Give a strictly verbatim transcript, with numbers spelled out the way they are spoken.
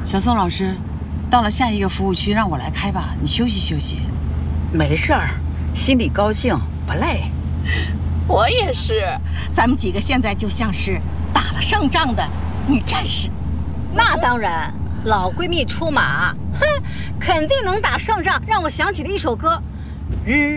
小宋老师，到了下一个服务区，让我来开吧，你休息休息。 没事儿，心里高兴不累。 我也是， 咱们几个现在就像是打了胜仗的女战士。 那当然，老闺蜜出马，哼，肯定能打胜仗。让我想起了一首歌，日。